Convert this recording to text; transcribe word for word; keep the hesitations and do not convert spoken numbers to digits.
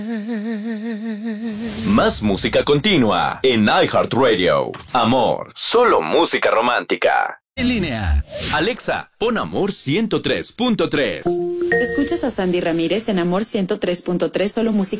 Más música continua en iHeartRadio. Amor, solo música romántica. En línea. Alexa, pon Amor ciento tres punto tres. Escuchas a Sandy Ramírez en Amor ciento tres punto tres, solo música